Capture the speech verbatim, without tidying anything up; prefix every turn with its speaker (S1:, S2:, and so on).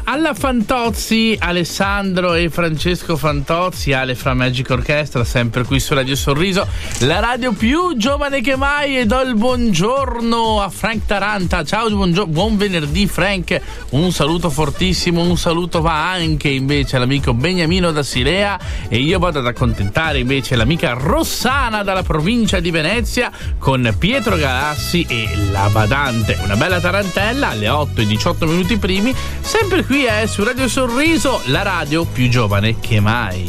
S1: alla Fantozzi, Alessandro e Francesco Fantozzi, Ale fra Magic Orchestra, sempre qui su Radio Sorriso, la radio più giovane che mai, e do il buongiorno a Frank Taranta. Ciao, buongiorno, buon venerdì Frank, un saluto fortissimo, un saluto va anche invece all'amico Beniamino da Silea, e io vado ad accontentare invece l'amica Rossana dalla provincia di Venezia con Pietro Galassi e La Badante. Una bella tarantella alle otto e diciotto minuti primi, sempre qui è su Radio Sorriso, la radio più giovane che mai.